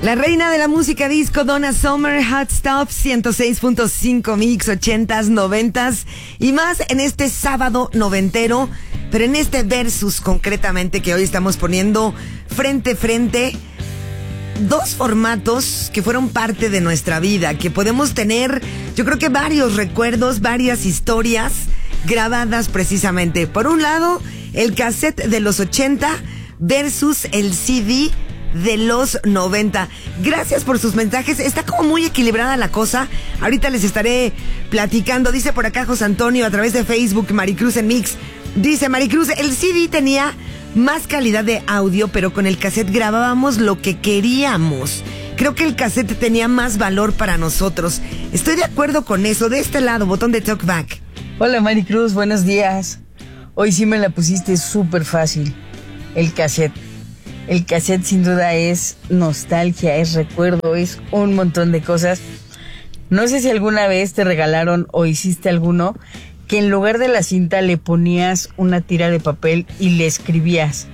La reina de la música disco, Donna Summer, Hot Stuff, 106.5 Mix, 80s, 90s y más en este sábado noventero, pero en este versus concretamente que hoy estamos poniendo frente a frente, dos formatos que fueron parte de nuestra vida, que podemos tener, yo creo que varios recuerdos, varias historias grabadas precisamente. Por un lado, el cassette de los 80 versus el CD de los 90. Gracias por sus mensajes. Está como muy equilibrada la cosa. Ahorita les estaré platicando. Dice por acá José Antonio a través de Facebook, Maricruz en Mix. Dice Maricruz, el CD tenía más calidad de audio, pero con el cassette grabábamos lo que queríamos. Creo que el cassette tenía más valor para nosotros. Estoy de acuerdo con eso. De este lado, botón de talkback. Hola Maricruz, buenos días. Hoy sí me la pusiste súper fácil. El cassette. El cassette sin duda es nostalgia, es recuerdo, es un montón de cosas. No sé si alguna vez te regalaron o hiciste alguno que en lugar de la cinta le ponías una tira de papel y le escribías.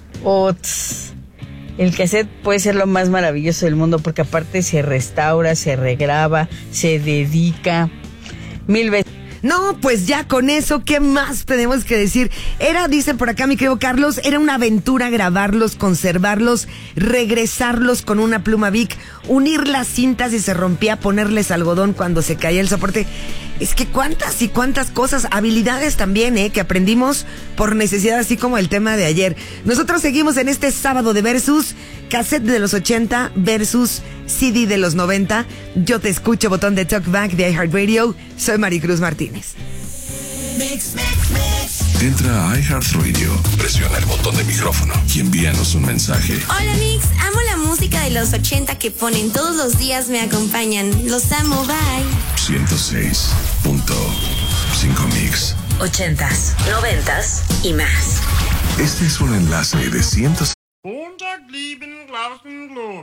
El cassette puede ser lo más maravilloso del mundo porque aparte se restaura, se regraba, se dedica 1000 veces. No, pues ya con eso, ¿qué más tenemos que decir? Dicen por acá mi querido Carlos, era una aventura grabarlos, conservarlos, regresarlos con una pluma Bic, unir las cintas y se rompía, ponerles algodón cuando se caía el soporte. Es que cuántas y cuántas cosas, habilidades también, que aprendimos por necesidad, así como el tema de ayer. Nosotros seguimos en este sábado de versus, cassette de los 80 versus CD de los 90. Yo te escucho, botón de talkback de iHeartRadio. Soy Maricruz Martínez. Entra a iHeartRadio, presiona el botón de micrófono y envíanos un mensaje. Hola Mix, amo la música de los 80 que ponen todos los días, me acompañan. Los amo, bye. 106.5 Mix. 80s, 90s y más. Este es un enlace de 106.